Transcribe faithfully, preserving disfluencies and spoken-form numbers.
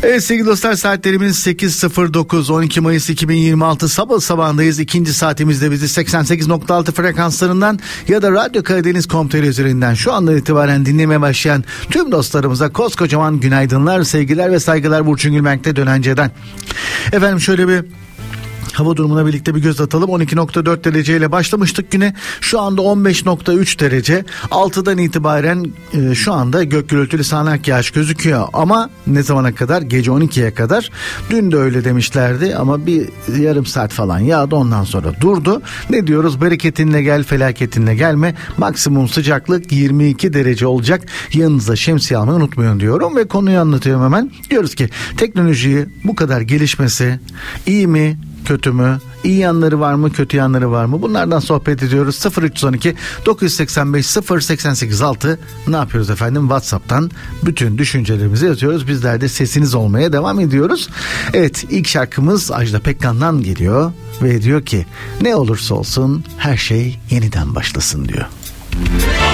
Evet sevgili dostlar, saatlerimiz sekiz sıfır dokuz, on iki Mayıs iki bin yirmi altı sabah sabahındayız. İkinci saatimizde bizi seksen sekiz nokta altı frekanslarından ya da Radyo Karadeniz nokta com nokta tr üzerinden şu andan itibaren dinlemeye başlayan tüm dostlarımıza koskocaman günaydınlar, sevgiler ve saygılar. Burçin Gülmenk'te Dönence'den. Efendim şöyle bir hava durumuna birlikte bir göz atalım. on iki nokta dört dereceyle başlamıştık güne. Şu anda on beş nokta üç derece. altıdan itibaren e, şu anda gök gürültülü sağanak yağış gözüküyor. Ama ne zamana kadar? Gece on ikiye kadar. Dün de öyle demişlerdi ama bir yarım saat falan yağdı, ondan sonra durdu. Ne diyoruz? Bereketinle gel, felaketinle gelme. Maksimum sıcaklık yirmi iki derece olacak. Yanınıza şemsiye almayı unutmayın diyorum ve konuyu anlatıyorum hemen. Diyoruz ki teknolojiyi bu kadar gelişmesi iyi mi? Kötü mü? İyi yanları var mı? Kötü yanları var mı? Bunlardan sohbet ediyoruz. sıfır üç on iki dokuz seksen beş sıfır seksen sekiz altı. Ne yapıyoruz efendim? WhatsApp'tan bütün düşüncelerimizi yazıyoruz. Bizler de sesiniz olmaya devam ediyoruz. Evet, ilk şarkımız Ajda Pekkan'dan geliyor ve diyor ki ne olursa olsun her şey yeniden başlasın diyor.